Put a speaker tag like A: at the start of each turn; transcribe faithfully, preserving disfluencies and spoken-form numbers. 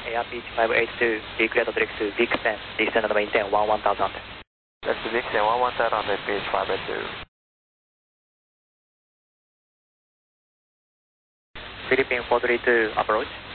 A: Air Beach five eight two, declared to direct to Dixon, descend and maintain one one thousand.
B: That's Dixon one one thousand, Air Beach five eight two.
A: Philippine four three two, approach.